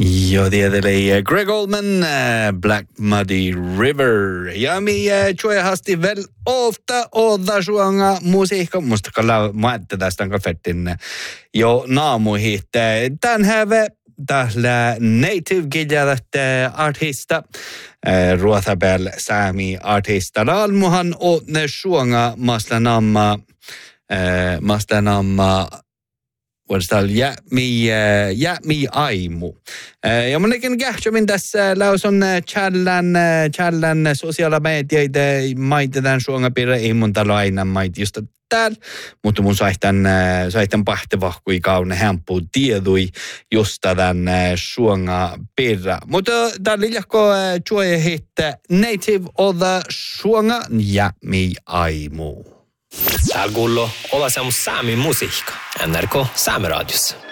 Ja, det är Greg Oldman, Black Muddy River. Ja, mi hasti väl ofta odda suanga musiikka. Musta kalla muatte tästä konfertin jo naamuhit. Tän häve tällä native giljadat artista. Ruotabel saami artista. Almuhan otne suanga maslanamma vuodestaan jäämi aimu. Ja monenkin kähtsämin tässä lausun challan sosiaalimedioita maitetaan suongapirra ei mun talo aina mait just täällä, mutta mun saihtan pahtevahkui kaune hämpuu tiedui just tämän suongapirra. Mutta täällä liiakko juoja heittää native oda suonga jäämi aimu. Tää kuuluu olla semmoista saamin musiikka. NRK Saameradios.